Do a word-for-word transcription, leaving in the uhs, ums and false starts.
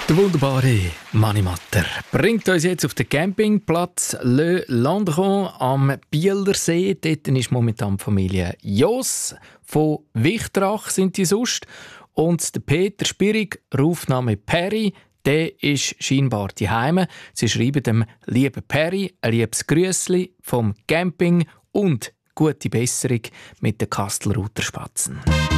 Der wunderbare Manimatter bringt uns jetzt auf den Campingplatz Le Landron am Bielersee. Dort ist momentan die Familie Jos. Von Wichterach sind die sonst. Und der Peter Spirig, Rufname Perry, der ist scheinbar die Heime. Sie schreiben dem lieben Perry ein liebes Grüssli vom Camping und gute Besserung mit den Kastelruther Spatzen.